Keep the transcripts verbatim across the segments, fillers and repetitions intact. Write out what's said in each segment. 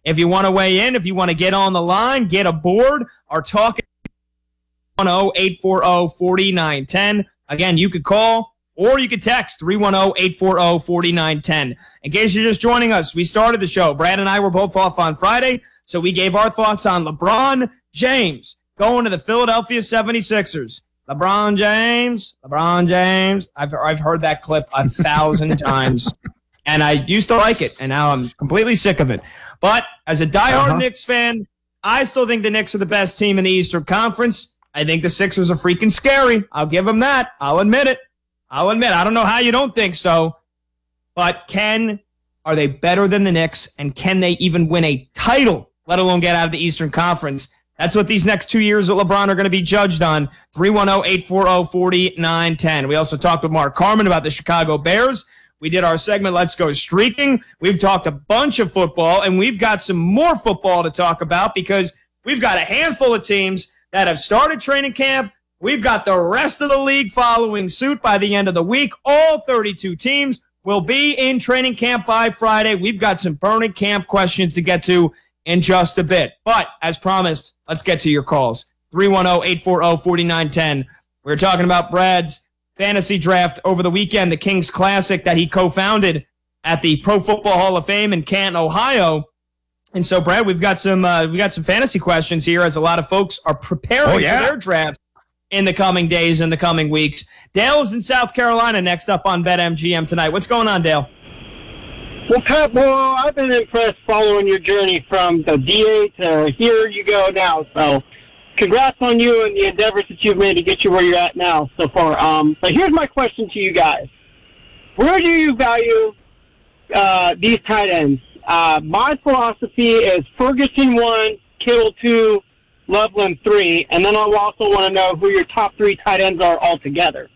If you want to weigh in, if you want to get on the line, get aboard, our talk one zero eight four zero four nine one zero. Again, you could call or you could text three one zero eight four zero four nine one zero. In case you're just joining us, we started the show. Brad and I were both off on Friday, so we gave our thoughts on LeBron James going to the Philadelphia seventy-sixers. LeBron James, LeBron James. I've I've heard that clip a thousand times, and I used to like it, and now I'm completely sick of it. But as a diehard uh-huh. Knicks fan, I still think the Knicks are the best team in the Eastern Conference. I think the Sixers are freaking scary. I'll give them that. I'll admit it. I'll admit it. I don't know how you don't think so. But can, are they better than the Knicks? And can they even win a title, let alone get out of the Eastern Conference? That's what these next two years with LeBron are going to be judged on. three one zero eight four zero four nine one zero. We also talked with Mark Carman about the Chicago Bears. We did our segment, Let's Go Streaking. We've talked a bunch of football, and we've got some more football to talk about because we've got a handful of teams that have started training camp. We've got the rest of the league following suit by the end of the week. All thirty-two teams will be in training camp by Friday. We've got some burning camp questions to get to in just a bit. But as promised, let's get to your calls. three one zero eight four zero four nine one zero. We were talking about Brad's fantasy draft over the weekend, the Kings Classic that he co-founded at the Pro Football Hall of Fame in Canton, Ohio. And so, Brad, we've got some uh, we got some fantasy questions here as a lot of folks are preparing oh, yeah. for their draft in the coming days and the coming weeks. Dale's in South Carolina next up on BetMGM tonight. What's going on, Dale? Well, Pat, well, I've been impressed following your journey from the D A to here you go now. So congrats on you and the endeavors that you've made to get you where you're at now so far. Um, but here's my question to you guys. Where do you value uh, these tight ends? Uh, my philosophy is Ferguson one, Kittle two, Loveland three, and then I'll also want to know who your top three tight ends are altogether.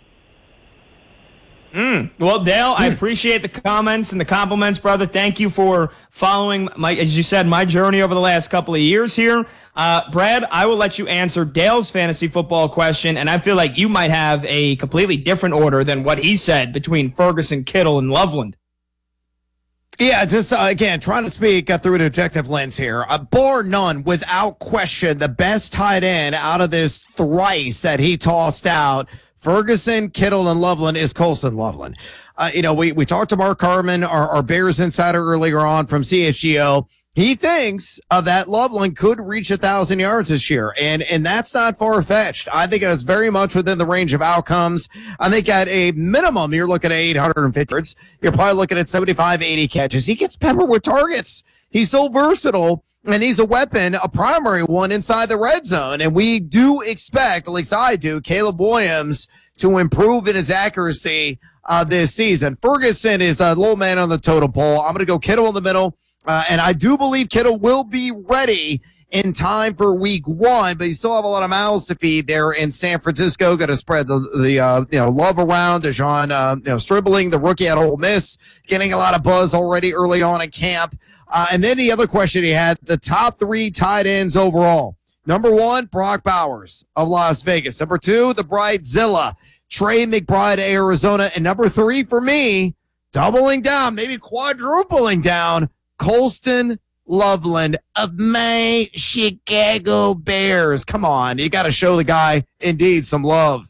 Mm. Well, Dale, I appreciate the comments and the compliments, brother. Thank you for following, my, as you said, my journey over the last couple of years here. Uh, Brad, I will let you answer Dale's fantasy football question, and I feel like you might have a completely different order than what he said between Ferguson, Kittle, and Loveland. Yeah, just, uh, again, trying to speak uh, through an objective lens here. Uh, bar none, without question, the best tight end out of this thrice that he tossed out, Ferguson, Kittle, and Loveland, is Colston Loveland. Uh, you know, we, we talked to Mark Carman, our, our Bears insider earlier on from C H G O. He thinks uh, that Loveland could reach a thousand yards this year, and and that's not far fetched. I think it is very much within the range of outcomes. I think at a minimum, you're looking at eight hundred fifty yards. You're probably looking at seventy-five, eighty catches. He gets peppered with targets. He's so versatile, and he's a weapon, a primary one inside the red zone. And we do expect, at least I do, Caleb Williams to improve in his accuracy uh, this season. Ferguson is a low man on the totem pole. I'm going to go Kittle in the middle. Uh, and I do believe Kittle will be ready in time for week one, but you still have a lot of mouths to feed there in San Francisco. Got to spread the, the uh, you know, love around. Dejon, uh, you know, Stribling, the rookie at Ole Miss, getting a lot of buzz already early on in camp. Uh, and then the other question he had, the top three tight ends overall. Number one, Brock Bowers of Las Vegas. Number two, the Bridezilla, Trey McBride, Arizona. And number three for me, doubling down, maybe quadrupling down, Colston Loveland of my Chicago Bears. Come on, you got to show the guy indeed some love.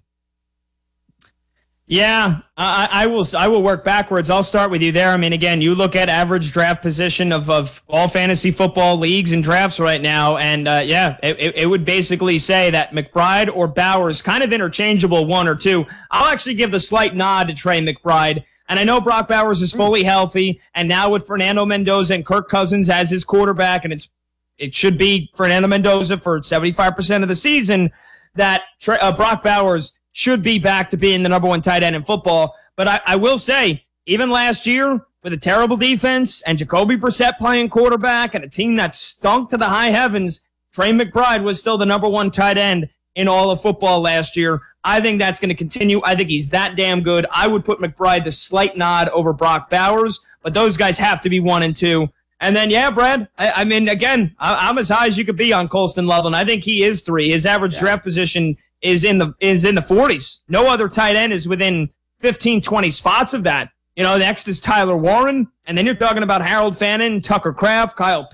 Yeah, I, I will. I will work backwards. I'll start with you there. I mean, again, you look at average draft position of, of all fantasy football leagues and drafts right now, and uh, yeah, it, it would basically say that McBride or Bowers, kind of interchangeable, one or two. I'll actually give the slight nod to Trey McBride. And I know Brock Bowers is fully healthy, and now with Fernando Mendoza and Kirk Cousins as his quarterback, and it's it should be Fernando Mendoza for seventy-five percent of the season, that uh, Brock Bowers should be back to being the number one tight end in football. But I, I will say, even last year, with a terrible defense and Jacoby Brissett playing quarterback and a team that stunk to the high heavens, Trey McBride was still the number one tight end in all of football last year. I think that's going to continue. I think he's that damn good. I would put McBride the slight nod over Brock Bowers, but those guys have to be one and two. And then, yeah, Brad, I, I mean, again, I, I'm as high as you could be on Colston Loveland. I think he is three. His average yeah. draft position is in the is in the forties. No other tight end is within fifteen, twenty spots of that. You know, next is Tyler Warren, and then you're talking about Harold Fannin, Tucker Kraft, Kyle